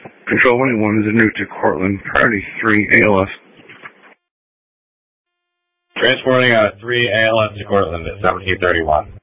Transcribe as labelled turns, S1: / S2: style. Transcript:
S1: Control 181 is en route to Cortland, priority 3 ALS.
S2: Transporting 3 ALS to Cortland at 1731.